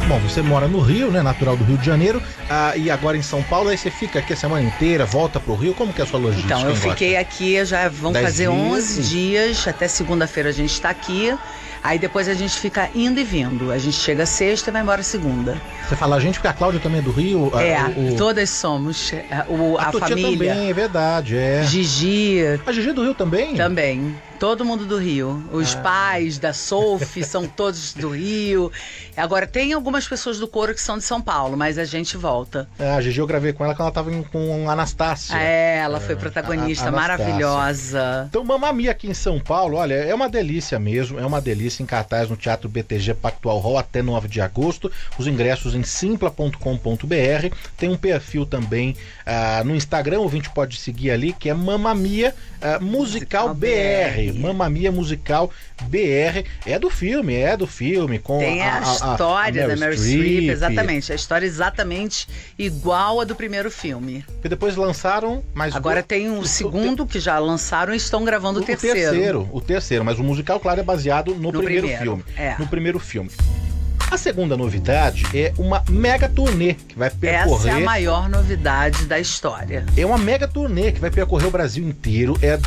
Bom, você mora no Rio, né? Natural do Rio de Janeiro, e agora em São Paulo, aí você fica aqui a semana inteira, volta pro Rio, como que é a sua logística? Então, eu fiquei aqui, já vão 10 fazer dias. 11 dias, até segunda-feira a gente tá aqui, aí depois a gente fica indo e vindo. A gente chega sexta e vai embora segunda. Você fala a gente, porque a Cláudia também é do Rio. Todas somos. A tua tia família. também, é verdade, Gigi. A Gigi é do Rio também? Também. Todo mundo do Rio. Os pais da Sophie são todos do Rio. Agora, tem algumas pessoas do coro que são de São Paulo, mas a gente volta. A Gigi eu gravei com ela quando ela tava com a Anastácia. Ela foi protagonista, maravilhosa. Então, Mamma Mia aqui em São Paulo, olha, é uma delícia mesmo, é uma delícia em cartaz no Teatro BTG Pactual Hall até 9 de agosto. Os ingressos em simpla.com.br. Tem um perfil também no Instagram, o ouvinte pode seguir ali, que é Mamma Mia Musical BR. Mamma Mia Musical BR. É do filme. Com tem a história da Meryl Streep, exatamente. A história exatamente igual a do primeiro filme. E depois lançaram mais Agora tem um segundo que já lançaram e estão gravando o terceiro. O terceiro, mas o musical, claro, é baseado no primeiro filme. No primeiro filme. A segunda novidade é uma mega turnê que vai percorrer... Essa é a maior novidade da história. É uma mega turnê que vai percorrer o Brasil inteiro.